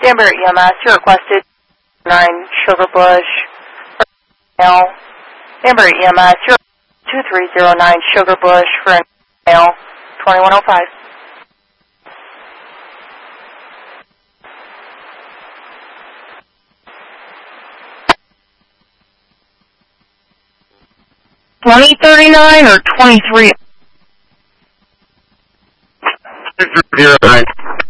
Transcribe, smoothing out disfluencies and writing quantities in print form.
Danbury EMS, you requested 9 Sugar Bush. Mail. Danbury EMS, you 2309 Sugar Bush for an mail 2105. $20.39 or 23? 2309.